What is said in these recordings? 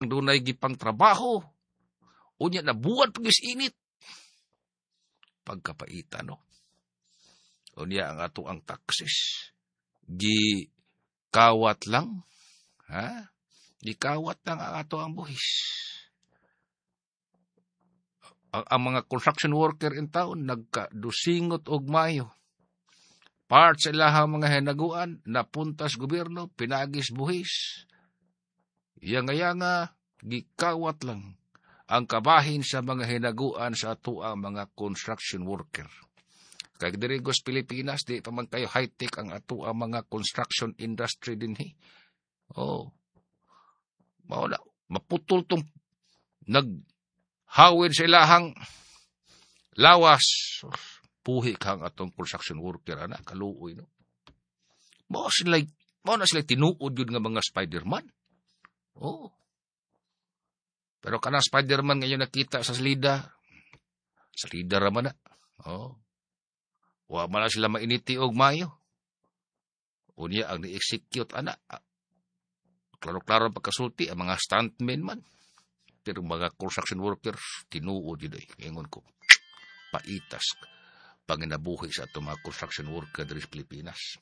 dunay gipang trabaho. Unya na buwan pagis init. Pagkapaita, no? Unya ang ato ang taxes. Gikawat lang. Ha? Gikawat lang ang ato ang buhis. Ang mga construction worker in town, nagkadusingot og mayo. Part sa ilahang mga hinaguan, napuntas gobyerno, pinagis buhis. Yanga-yanga, gikawat lang ang kabahin sa mga hinaguan sa ato ang mga construction worker. Kaya dirigos Pilipinas, di pa man kayo high-tech ang ato ang mga construction industry din. Oh, maputol tong naghawid sa ilahang lawas. Puhi kang atong construction worker, anak, kaluoy, no? Mao na sila tinuod yun nga mga Spider-Man. Oh. Pero kana Spider-Man ngayon nakita sa salida raman na. Oh. Wa man na sila mainiti og mayo. Unya ang ni-execute, anak. Klaro-klaro pagkasulti ang mga stuntmen man. Pero mga construction workers, tinuod yun ay. Ingon ko, paitas. Panginabuhi sa itong mga construction worker dari sa Pilipinas.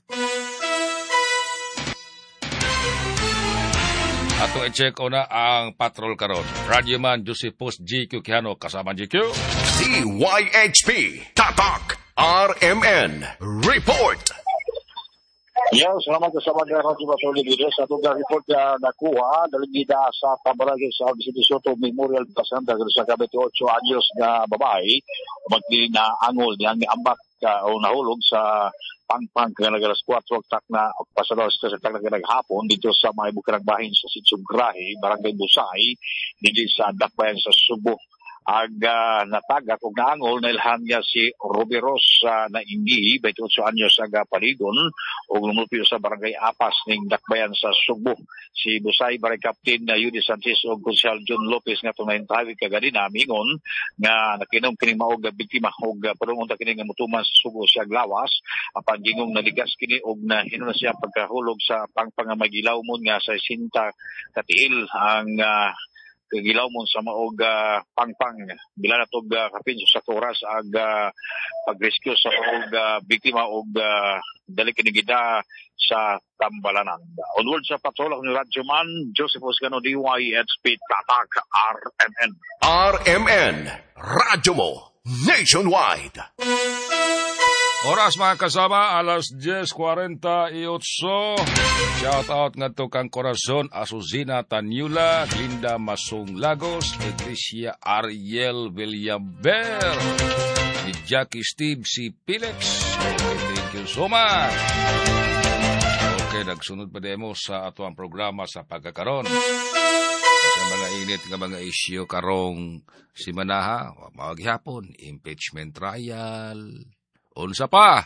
Ato i-check o na ang patrol karon. Radyoman Josephus GQ Quijano kasama GQ. DYHP Tatak RMN Report. Yes, salamat sa mga radyo patuloy dito sa itong report na nakuha daligida sa pabarangay sa Vicente Soto Memorial Basanta sa 28 anyos na babae magdinaangol niyang ambak o nahulog sa pangpang kanagalas 4 tak na pasado sa tak na hapon dito sa mga bukirang bahin sa Sitsugrahe, Barangay Busay, dito sa Dakbayan sa Subo. Natagak og naangol na ilhan niya si Roberos na Indi, 28 anyos aga Paligon, o lumupyo sa Barangay Apas ning Dakbayan sa Subo. Si Busay Barangay Captain na Yudi Sanchez o Gonzalo John Lopez nga tunay tawid kaganina mingon nga nakinom kining maog biktima og padung unta kining mutuman sa Subo siya glawas apan gingong naligas kini og nahinon siya pagkahulog sa pangpangamagilaw mo nga sa sinta katiil ang kagilaw mo sa maog pangpang bila na tog kapin sa oras ag pag-rescue sa maog biktima og dali kinigida sa Tambalanan. Onward sa patrol ni Radyoman Joseph Osgano DYHP Tatak RMN. RMN Radyo mo Nationwide. Oras mga kasama, alas 10:48. Shout out nga to kang Corazon Azucena Tanyula, Linda Masong Lagos, Patricia Ariel Villaber, ni Jackie Steve si Pilex. Okay, thank you so much. Okay, nagsunod pa demo sa ato ang programa sa pagkakaron. Sa mga init nga mga isyu karong si Manaha, maghapon, impeachment trial, unsa pa?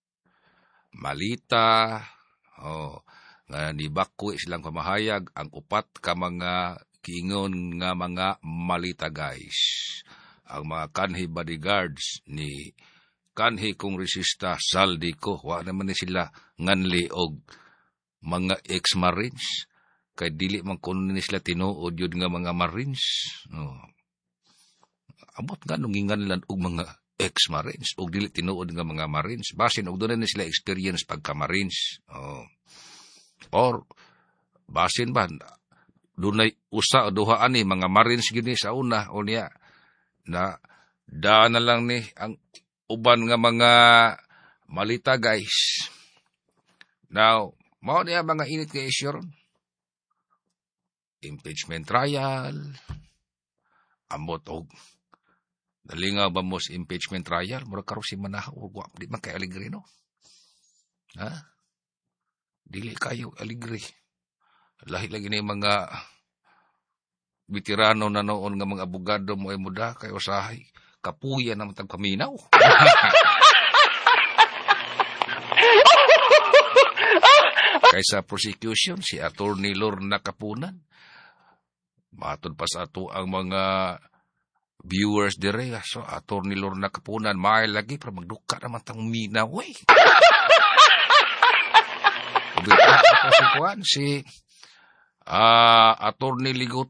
Malita, nga nibakwi silang pamahayag ang upat ka mga kiingon nga mga malita guys. Ang mga kanhi bodyguards ni kanhi kongresista Saldico, wa naman ni sila nganli og mga ex-marines. Kay dili man kuno ni sila tinuod yun nga mga marines. Abot nga nung nginganlan og mga ex-marines og dili tinuod nga mga marines basin og dunay na sila experience pagka marines or basin ba dunay usa o duha ani mga marines gini sa una o niya na daan na lang ni ang uban nga mga malita guys. Now mao niya mga init nga issue ron, impeachment trial, ambot og nalingaw ba mo sa impeachment trial? Mura karo si Manahaw. Di man kay Aligre, no? Ha? Dili kayo Aligre. Lahi lagi na yung mga veterano na noon nga mga abogado mo ay muda kayo sahay. Kapuya naman tagpaminaw. Kaysa prosecution, si Attorney Lorna Kapunan. Matod pa sa ato ang mga viewers dire, so Attorney Lorna Kapunan, mahal lagi para magduka naman tang minaw, eh. Ako si Kuan, si Attorney Ligot